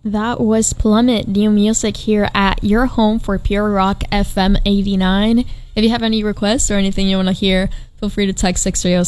That was Plummet, new music here at your home for Pure Rock FM 89. If you have any requests or anything you want to hear, feel free to text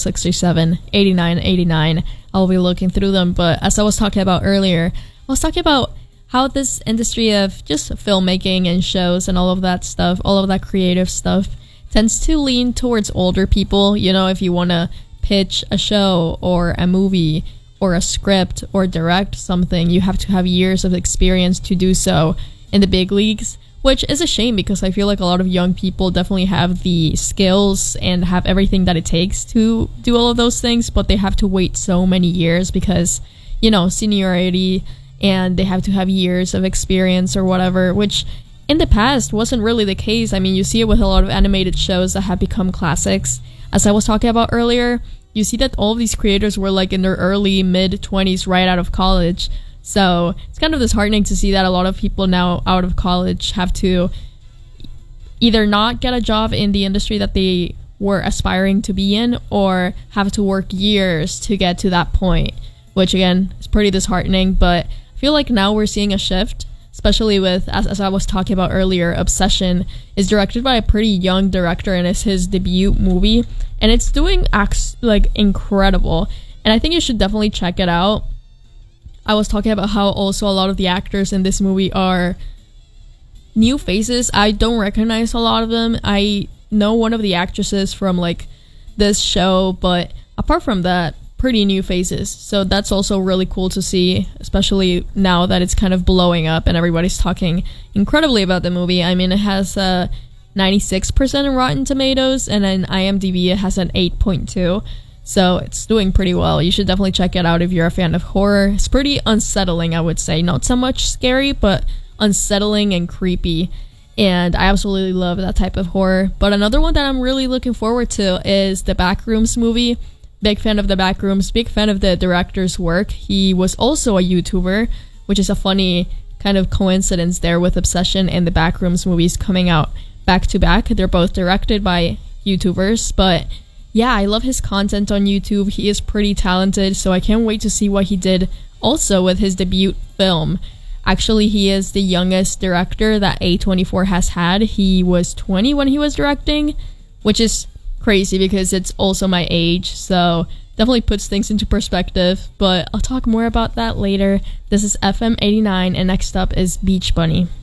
630-637-8989. I'll be looking through them. But as I was talking about earlier, I was talking about how this industry of just filmmaking and shows and all of that stuff, all of that creative stuff, tends to lean towards older people. You know, if you want to pitch a show or a movie or a script or direct something, you have to have years of experience to do so in the big leagues, which is a shame because I feel like a lot of young people definitely have the skills and have everything that it takes to do all of those things, but they have to wait so many years because, you know, seniority, and they have to have years of experience or whatever, which in the past wasn't really the case. I mean, you see it with a lot of animated shows that have become classics. As I was talking about earlier, you see that all of these creators were like in their early mid-20s right out of college. So it's kind of disheartening to see that a lot of people now out of college have to either not get a job in the industry that they were aspiring to be in or have to work years to get to that point, which again is pretty disheartening. But I feel like now we're seeing a shift, especially with, as I was talking about earlier, Obsession is directed by a pretty young director and it's his debut movie, and it's doing like incredible, and I think you should definitely check it out. I was talking about how also a lot of the actors in this movie are new faces. I don't recognize a lot of them. I know one of the actresses from like this show, but apart from that, pretty new faces. So that's also really cool to see, especially now that it's kind of blowing up and everybody's talking incredibly about the movie. I mean, it has 96% in Rotten Tomatoes, and in IMDb it has an 8.2. So it's doing pretty well. You should definitely check it out if you're a fan of horror. It's pretty unsettling, I would say. Not so much scary, but unsettling and creepy. And I absolutely love that type of horror. But another one that I'm really looking forward to is the Backrooms movie. Big fan of the Backrooms, big fan of the director's work. He was also a YouTuber, which is a funny kind of coincidence there with Obsession and the Backrooms movies coming out back to back. They're both directed by YouTubers, but yeah, I love his content on YouTube. He is pretty talented, so I can't wait to see what he did also with his debut film. Actually, he is the youngest director that A24 has had. He was 20 when he was directing, which is crazy because it's also my age, so definitely puts things into perspective, but I'll talk more about that later. This is FM 89, and next up is Beach Bunny.